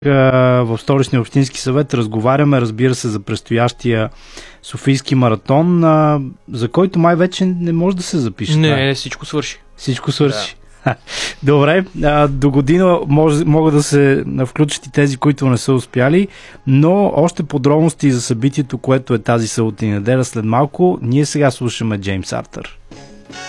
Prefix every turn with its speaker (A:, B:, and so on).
A: в Столичния общински съвет разговаряме, разбира се, за предстоящия Софийски маратон, за който май вече не може да се запише.
B: Не, всичко свърши.
A: Всичко свърши. Да. Добре, до година могат да се включат и тези, които не са успяли, но още подробности за събитието, което е тази събота и неделя след малко. Ние сега слушаме Джеймс Артър.